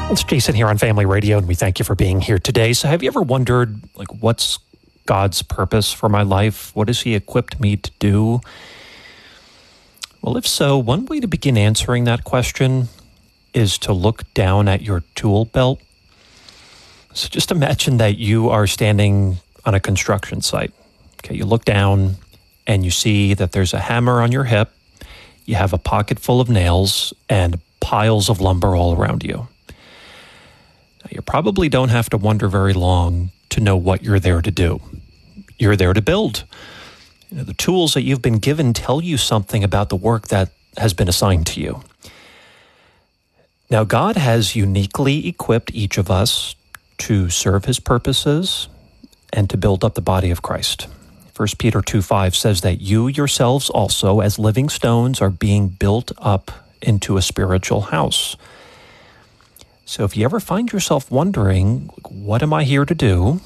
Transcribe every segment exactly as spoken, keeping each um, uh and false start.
It's Jason here on Family Radio, and we thank you for being here today. So have you ever wondered, like, what's God's purpose for my life? What has He equipped me to do? Well, if so, one way to begin answering that question is to look down at your tool belt. So just imagine that you are standing on a construction site. Okay, you look down and you see that there's a hammer on your hip, you have a pocket full of nails, and piles of lumber all around you. Now, you probably don't have to wonder very long to know what you're there to do. You're there to build. You know, the tools that you've been given tell you something about the work that has been assigned to you. Now, God has uniquely equipped each of us to serve His purposes and to build up the body of Christ. First Peter two five says that you yourselves also, as living stones, are being built up into a spiritual house. So if you ever find yourself wondering, what am I here to do?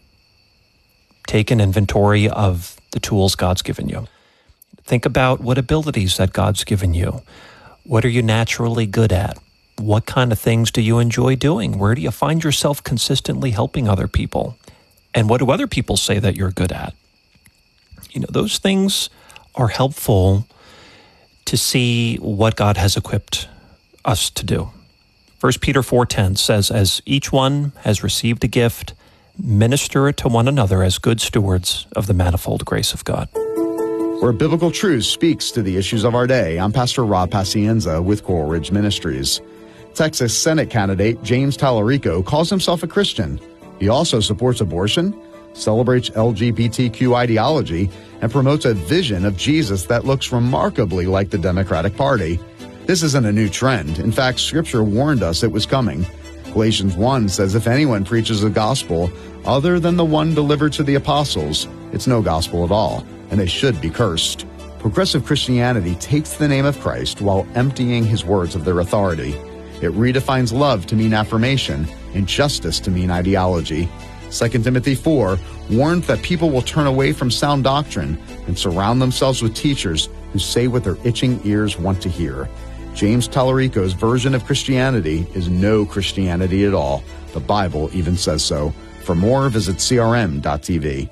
Take an inventory of the tools God's given you. Think about what abilities that God's given you. What are you naturally good at? What kind of things do you enjoy doing? Where do you find yourself consistently helping other people? And what do other people say that you're good at? You know, those things are helpful to see what God has equipped us to do. First Peter four ten says, as each one has received a gift, minister it to one another as good stewards of the manifold grace of God. Where biblical truth speaks to the issues of our day, I'm Pastor Rob Pacienza with Coral Ridge Ministries. Texas Senate candidate James Tallarico calls himself a Christian. He also supports abortion, celebrates L G B T Q ideology, and promotes a vision of Jesus that looks remarkably like the Democratic Party. This isn't a new trend. In fact, Scripture warned us it was coming. Galatians one says if anyone preaches a gospel other than the one delivered to the apostles, it's no gospel at all, and they should be cursed. Progressive Christianity takes the name of Christ while emptying His words of their authority. It redefines love to mean affirmation and justice to mean ideology. Second Timothy four warned that people will turn away from sound doctrine and surround themselves with teachers who say what their itching ears want to hear. James Tallarico's version of Christianity is no Christianity at all. The Bible even says so. For more, visit C R M dot T V.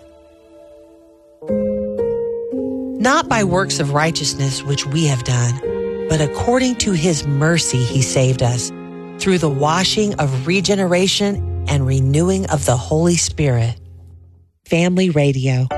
Not by works of righteousness which we have done, but according to His mercy He saved us, through the washing of regeneration and renewing of the Holy Spirit. Family Radio.